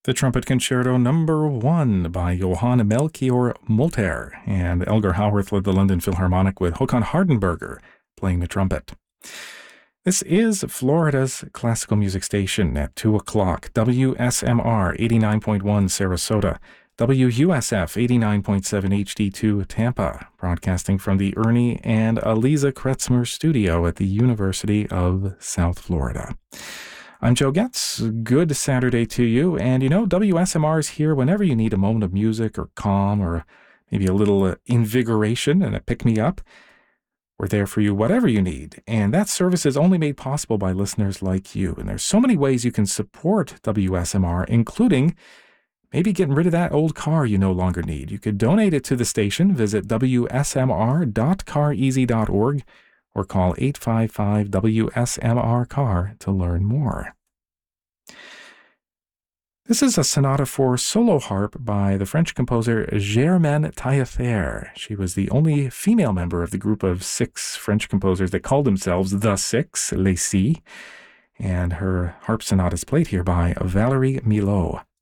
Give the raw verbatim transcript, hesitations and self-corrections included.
The Trumpet Concerto Number One by Johann Melchior Molter, and Elgar Howarth led the London Philharmonic with Håkan Hardenberger playing the trumpet. This is Florida's classical music station at two o'clock. W S M R eighty-nine point one Sarasota, W U S F eighty-nine point seven H D two Tampa, broadcasting from the Ernie and Aliza Kretzmer studio at the University of South Florida. I'm Joe Getz. Good Saturday to you. And you know, W S M R is here whenever you need a moment of music or calm or maybe a little uh, invigoration and a pick-me-up. We're there for you, whatever you need. And that service is only made possible by listeners like you. And there's so many ways you can support W S M R, including maybe getting rid of that old car you no longer need. You could donate it to the station. Visit W S M R dot car easy dot org. or call eight five five W S M R C A R to learn more. This is a sonata for solo harp by the French composer Germaine Taillefer. She was the only female member of the group of six French composers that called themselves The Six, Les Six, and her harp sonata is played here by Valérie Milhaud.